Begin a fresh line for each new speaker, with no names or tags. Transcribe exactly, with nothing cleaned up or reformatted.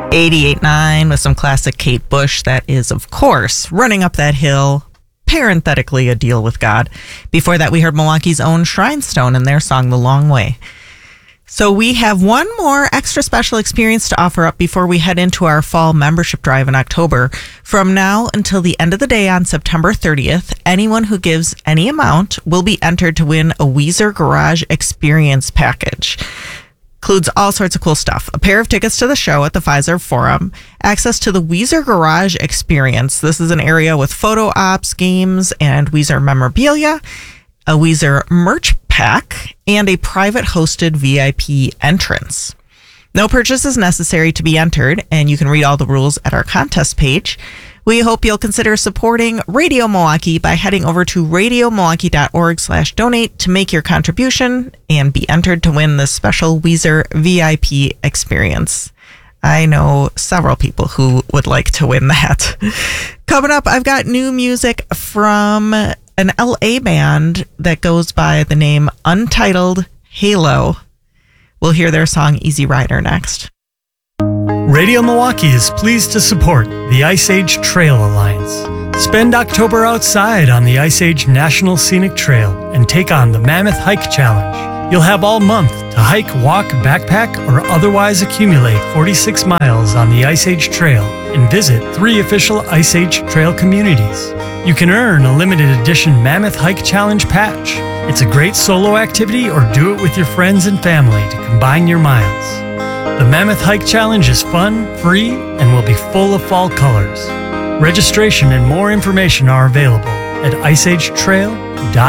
eighty-eight point nine with some classic Kate Bush. That is, of course, Running Up That Hill, parenthetically A Deal with God. Before that, we heard Milwaukee's own Shrinestone and their song The Long Way. So we have one more extra special experience to offer up before we head into our fall membership drive in October. From now until the end of the day on September thirtieth, anyone who gives any amount will be entered to win a Weezer Garage Experience package. Includes all sorts of cool stuff. A pair of tickets to the show at the Fiserv Forum, access to the Weezer Garage Experience. This is an area with photo ops, games, and Weezer memorabilia, a Weezer merch pack, and a private hosted V I P entrance. No purchase is necessary to be entered, and you can read all the rules at our contest page. We hope you'll consider supporting Radio Milwaukee by heading over to radiomilwaukee.org slash donate to make your contribution and be entered to win this special Weezer V I P experience. I know several people who would like to win that. Coming up, I've got new music from an L A band that goes by the name Untitled Halo. We'll hear their song Easy Rider next.
Radio Milwaukee is pleased to support the Ice Age Trail Alliance. Spend October outside on the Ice Age National Scenic Trail and take on the Mammoth Hike Challenge. You'll have all month to hike, walk, backpack, or otherwise accumulate forty-six miles on the Ice Age Trail and visit three official Ice Age Trail communities. You can earn a limited edition Mammoth Hike Challenge patch. It's a great solo activity or do it with your friends and family to combine your miles. The Mammoth Hike Challenge is fun, free, and will be full of fall colors. Registration and more information are available at ice age trail dot